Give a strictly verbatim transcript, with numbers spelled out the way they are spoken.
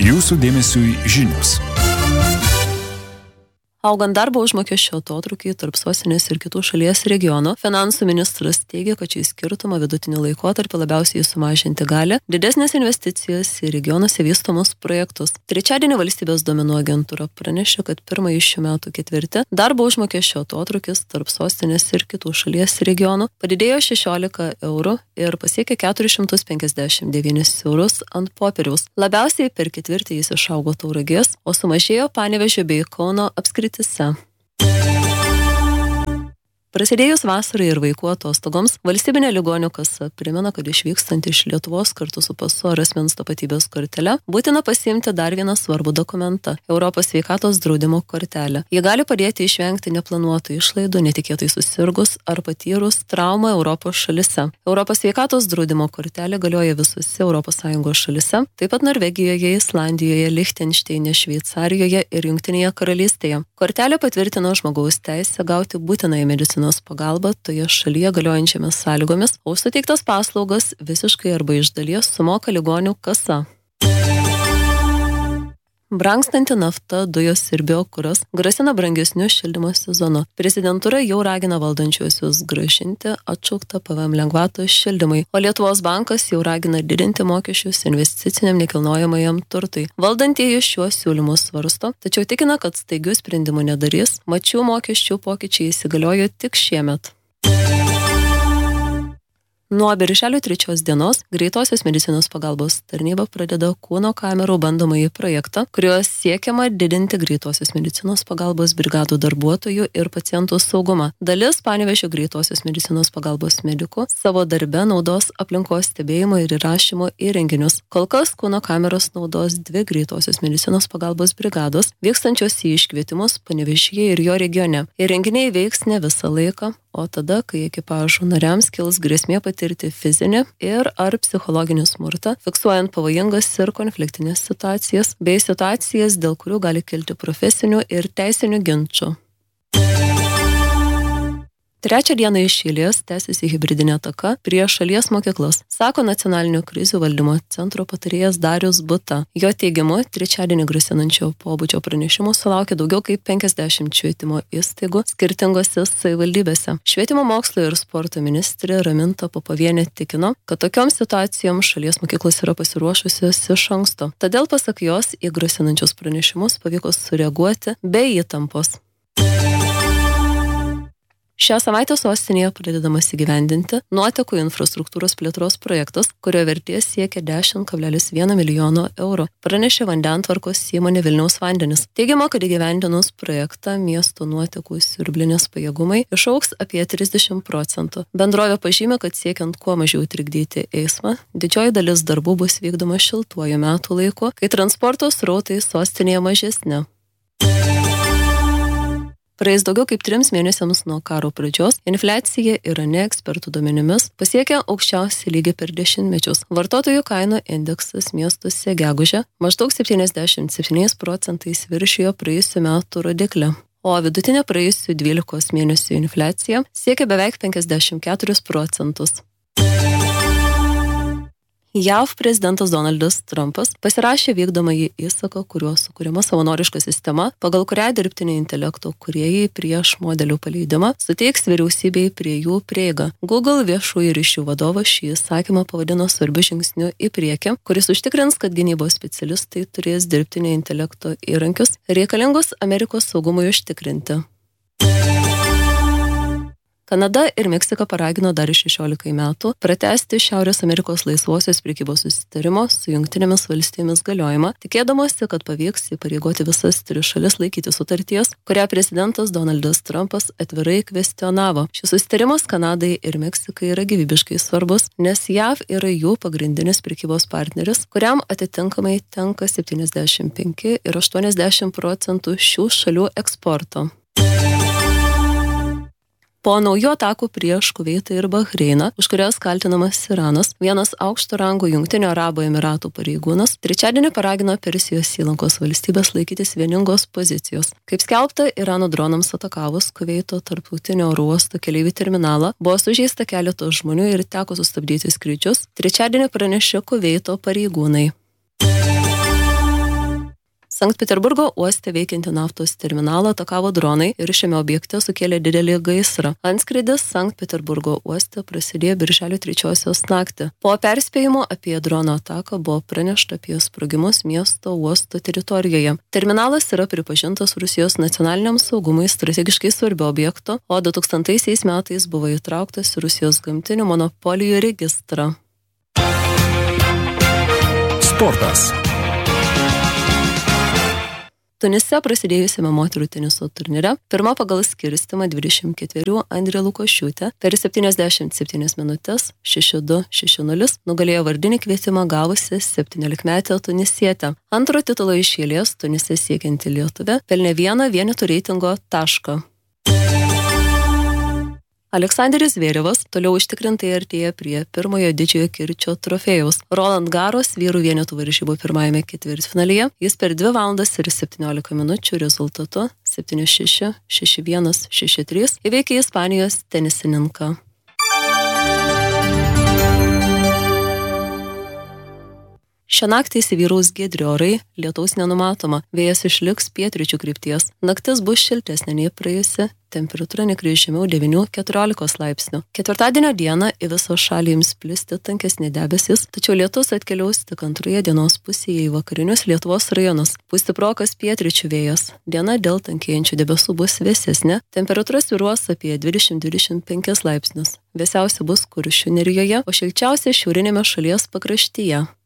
Jūsų dėmesiui žinios. Augant darbo užmokesčio atotrūkiui tarp sostinės ir kitų šalies regionų, finansų ministras teigia, kad šį skirtumą vidutiniu laikotarpiu labiausiai sumažinti gali didesnės investicijas į regionuose vystomus projektus. Trečiadienį valstybės duomenų agentūra pranešė, kad pirmąjį šių metų ketvirtį darbo užmokesčio atotrūkis tarp sostinės ir kitų šalies regionų padidėjo šešiolika eurų ir pasiekė keturis šimtus penkiasdešimt devynis eurus ant popieriaus. Labiausiai per ketvirtį jis išaugo Tauragės, o sumažėjo Panevėžio bei Kauno apskrityse. Prasidėjus vasarai ir vaikų atostogoms, valstybinė ligonių kasa primena, kad išvykstant iš Lietuvos kartu su pasu ar asmens tapatybės kortele būtina pasiimti dar vieną svarbų dokumentą – Europos sveikatos draudimo kortelę. Ji gali padėti išvengti neplanuotų išlaidų, netikėtai susirgus ar patyrus traumą Europos šalise. Europos sveikatos draudimo kortelė galioja visose Europos Sąjungos šalise, taip pat Norvegijoje, Islandijoje, Lichtenšteine, Šveicarijoje ir Jungtinėje karalystėje. Kortelė patvirtina žmogaus teisę gauti būtinąją medicinos pagalba toje šalyje galiojančiamis sąlygomis, o suteiktas paslaugas visiškai arba iš dalies sumoka ligonių kasa. Brangstanti nafta, dujos ir biokuras grasina brangesniu šildymo sezonu. Prezidentūra jau ragina valdančiuosius grąžinti atšauktą P V M lengvatų šildymui, o Lietuvos bankas jau ragina didinti mokesčius investiciniam nekilnojamajam turtui. Valdantieji šiuos siūlymus svarsto, tačiau tikina, kad staigių sprendimų nedarys, mat šių mokesčių pokyčiai įsigaliojo tik šiemet. Nuo birželio trečios dienos greitosios medicinos pagalbos tarnyba pradeda kūno kamerų bandomąjį projektą, kuriuo siekiama didinti greitosios medicinos pagalbos brigadų darbuotojų ir pacientų saugumą. Dalis Panevėžio greitosios medicinos pagalbos medikų savo darbe naudos aplinkos stebėjimo ir įrašymo įrenginius. Kol kas kūno kameros naudos dvi greitosios medicinos pagalbos brigados, vykstančios į iškvietimus Panevėžyje ir jo regione. Įrenginiai veiks ne visą laiką, o tada, kai ekipažų nariams kils grėsmė patirti fizinį ir ar psichologinį smurtą, fiksuojant pavojingas ir konfliktinės situacijas, bei situacijas, dėl kurių gali kilti profesinių ir teisinių ginčų. Trečią dieną iš eilės tęsiasi hibridinė ataka prieš šalies mokyklas, sako Nacionalinio krizių valdymo centro patarėjas Darius Buta. Jo teigimu, trečiadienį grasinančio pobūdžio pranešimų sulaukė daugiau kaip penkiasdešimt švietimo įstaigų skirtingose savivaldybėse. Švietimo mokslo ir sporto ministrė Raminta Popovienė tikino, kad tokioms situacijoms šalies mokyklos yra pasiruošusios iš anksto. Todėl, pasak jos, į grasinančius pranešimus pavyko sureaguoti be įtampos. Šią savaitę sostinėje pradedamas įgyvendinti nuotekų infrastruktūros plėtros projektas, kurio vertė siekia dešimt kablelis vienas milijono eurų, pranešė vandentvarkos įmonė Vilniaus vandenys. Teigiama, kad įgyvendinus projektą miesto nuotekų siurblinės pajėgumai išaugs apie trisdešimt procentų. Bendrovė pažymė, kad siekiant kuo mažiau trikdyti eismą, didžioji dalis darbų bus vykdoma šiltuoju metų laiku, kai transporto srautai sostinėje mažesni. Praėjus daugiau kaip trims mėnesiams nuo karo pradžios, infliacija Irane ekspertų duomenimis pasiekė aukščiausią lygį per dešimtmečius. Vartotojų kainų indeksas miestuose gegužę maždaug septyniasdešimt septyniais procentais viršijo praėjusių metų rodiklį, o vidutinė praėjusių dvylikos mėnesių infliacija siekia beveik penkiasdešimt keturis procentus. J A V prezidentas Donaldas Trumpas pasirašė vykdomąjį įsaką, kuriuo sukuriama savanoriška sistema, pagal kurią dirbtinio intelekto kūrėjai prieš modelių paleidimą suteiks vyriausybei prie jų prieigą. Google viešųjų ryšių vadovas šį įsakymą pavadino svarbiu žingsniu į priekį, kuris užtikrins, kad gynybos specialistai turės dirbtinio intelekto įrankius reikalingus Amerikos saugumui užtikrinti. Kanada ir Meksika paragino dar šešiolikai metų pratęsti Šiaurės Amerikos laisvosios prekybos susitarimo su Jungtinėmis valstijomis galiojimą, tikėdamosi, kad pavyks įpareigoti visas tris šalis laikyti sutarties, kurią prezidentas Donaldas Trumpas atvirai kvestionavo. Šis susitarimas Kanadai ir Meksikai yra gyvybiškai svarbus, nes J A V yra jų pagrindinis prekybos partneris, kuriam atitinkamai tenka septyniasdešimt penki ir aštuoniasdešimt procentų šių šalių eksporto. Po naujų atakų prieš Kuveitą ir Bahreiną, už kurias kaltinamas Iranas, vienas aukšto rango Jungtinių Arabų Emiratų pareigūnas trečiadienį paragino Persijos įlankos valstybės laikytis vieningos pozicijos. Kaip skelbta, Irano dronams atakavus Kuveito tarptautinio oro uosto keleivių terminalą, buvo sužeista keletos žmonių ir teko sustabdyti skrydžius, trečiadienį pranešė Kuveito pareigūnai. Sankt Peterburgo uoste veikianti naftos terminalą atakavo dronai ir šiame objekte sukėlė didelį gaisrą. Antskrydis Sankt Peterburgo uoste prasidėjo birželio trečiosios naktį. Po perspėjimo apie drono ataką buvo pranešta apie sprogimus miesto uosto teritorijoje. Terminalas yra pripažintas Rusijos nacionaliniam saugumui strategiškai svarbiu objektu, o du tūkstantaisiais metais buvo įtrauktas į Rusijos gamtinių monopolijų registrą. Sportas. Tunise prasidėjusiame moterų teniso turnyre pirma pagal skirstimą dvidešimt ketverių Andrė Lukošiūtė per septyniasdešimt septynias minutės šeši du šeši nulis nugalėjo vardinį kvietimą gavusi septyniolikmetę tunisietę. Antro titulo iš eilės Tunise siekianti lietuvė pelnė vieną vienetų reitingo tašką. Aleksandras Zverevas toliau užtikrintai artėja prie pirmojo didžiojo kirčio trofėjaus. Roland Garros vyrų vienetų varžybų pirmajame ketvirtfinalyje jis per dvi valandas ir septyniolika minučių rezultatu septyni šeši, šeši vienas, šeši trys įveikė Ispanijos tenisininką. Šią naktį įsivyraus giedri orai, lietaus nenumatoma, vėjas išliks pietryčių krypties. Naktis bus šiltesnė nei praėjusi, temperatūra nekris žemiau devynių keturiolikos laipsnių. Ketvirtadienio dieną į visą šalį ims plisti tankesni debesys, tačiau lietus atkeliaus tik antroje dienos pusėje į vakarinius Lietuvos rajonus. Pūs stiprokas pietryčių vėjas. Diena dėl tankėjančių debesų bus vėsesnė, temperatūra svyruos apie dvidešimt dvidešimt penkis laipsnius. Vėsiausia bus Kuršių nerijoje, o šilčiausia šiaurinėme šalies pakraštyje.